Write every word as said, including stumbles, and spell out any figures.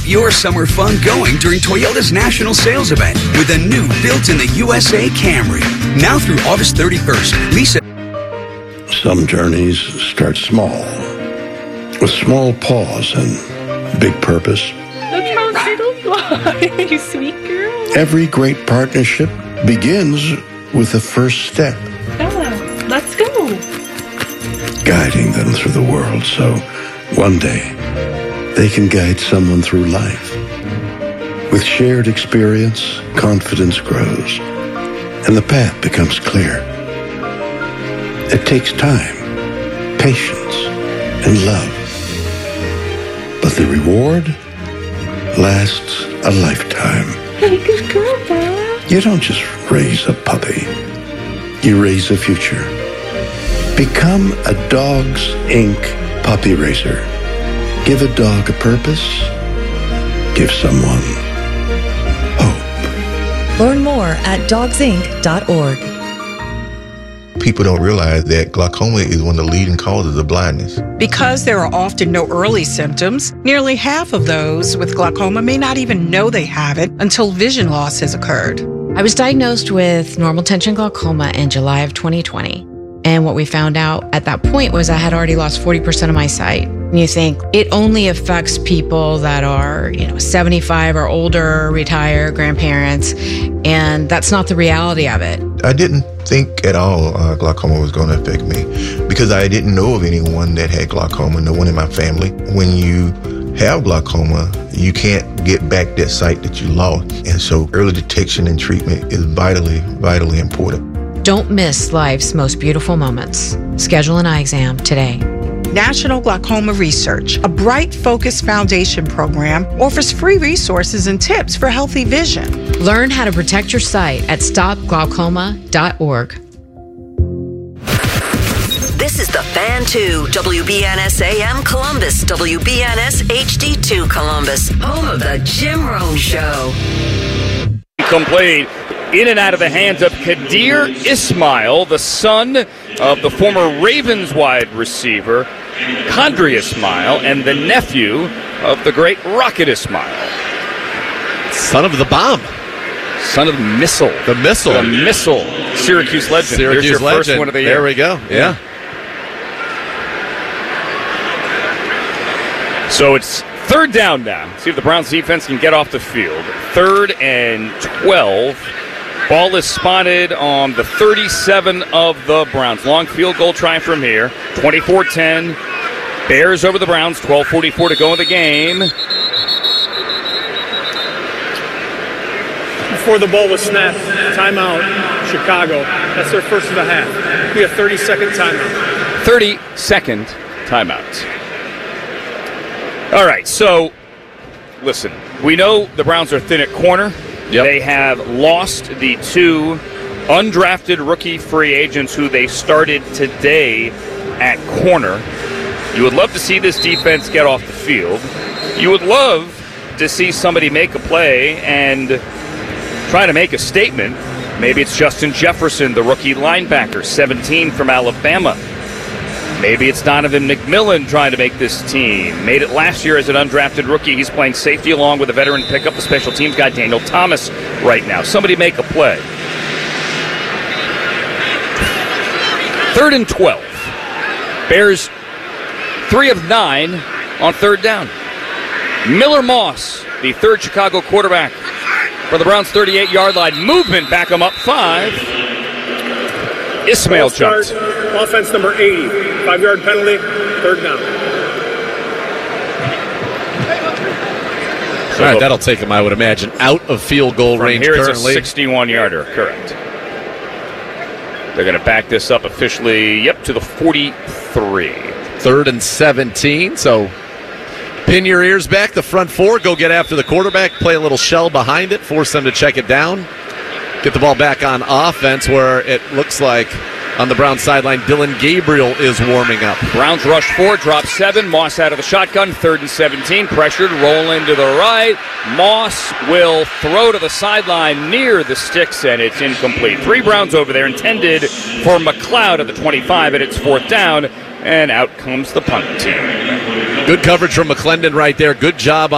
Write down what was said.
your summer fun going during Toyota's national sales event with a new built-in-the-U S A Camry. Now through August thirty-first, Lisa. Some journeys start small, with small pause and big purpose. Look how she don't fly, you sweet girl. Every great partnership begins with the first step. Bella, let's go. Guiding them through the world so one day they can guide someone through life. With shared experience, confidence grows, and the path becomes clear. It takes time, patience, and love. But the reward lasts a lifetime. Hey, good girl, Bella. You don't just raise a puppy. You raise a future. Become a Dogs Incorporated puppy raiser. Give a dog a purpose. Give someone hope. Learn more at dogs inc dot org. People don't realize that glaucoma is one of the leading causes of blindness. Because there are often no early symptoms, nearly half of those with glaucoma may not even know they have it until vision loss has occurred. I was diagnosed with normal tension glaucoma in July of twenty twenty. And what we found out at that point was I had already lost forty percent of my sight. And you think it only affects people that are, you know, seventy-five or older, retired, grandparents. And that's not the reality of it. I didn't think at all uh, glaucoma was going to affect me because I didn't know of anyone that had glaucoma, no one in my family. When you have glaucoma, you can't get back that sight that you lost. And so early detection and treatment is vitally, vitally important. Don't miss life's most beautiful moments. Schedule an eye exam today. National Glaucoma Research, a Bright Focus Foundation program, offers free resources and tips for healthy vision. Learn how to protect your sight at stop glaucoma dot org. This is the Fan two, W B N S A M Columbus, W B N S H D two Columbus, home of the Jim Rome Show. Complete. In and out of the hands of Kadir Ismail, the son of the former Ravens wide receiver, Condry Ismail, and the nephew of the great Rocket Ismail. Son of the bomb. Son of the missile. The missile. The missile. Syracuse legend. Syracuse There's your legend. first one of the year. There we go. Yeah. yeah. So it's third down now. See if the Browns defense can get off the field. Third and twelve. Ball is spotted on the thirty-seven of the Browns. Long field goal try from here. twenty-four ten. Bears over the Browns. twelve forty-four to go in the game. Before the ball was snapped, timeout, Chicago. That's their first of the half. We have thirty-second timeout. thirty-second timeout. All right, so, listen, we know the Browns are thin at corner. Yep. They have lost the two undrafted rookie free agents who they started today at corner. You would love to see this defense get off the field. You would love to see somebody make a play and try to make a statement. Maybe it's Justin Jefferson, the rookie linebacker, seventeen from Alabama. Maybe it's Donovan McMillan trying to make this team. Made it last year as an undrafted rookie. He's playing safety along with a veteran pickup, the special teams guy, Daniel Thomas, right now. Somebody make a play. Third and twelve. Bears three of nine on third down. Miller Moss, the third Chicago quarterback for the Browns' thirty-eight-yard line. Movement, back them up five. Ismail jumps. Offense number eighty. Five-yard penalty, third down. All right, that'll take him, I would imagine, out of field goal From range here currently. It's a sixty-one-yarder, correct. They're going to back this up officially, yep, to the forty-three. Third and seventeen, so pin your ears back. The front four, go get after the quarterback, play a little shell behind it, force them to check it down. Get the ball back on offense where it looks like on the Browns sideline, Dylan Gabriel is warming up. Browns rush four, drop seven. Moss out of the shotgun, third and seventeen. Pressured, rolling to the right. Moss will throw to the sideline near the sticks, and it's incomplete. Three Browns over there intended for McLeod at the twenty-five, and it's fourth down, and out comes the punt team. Good coverage from McClendon right there. Good job on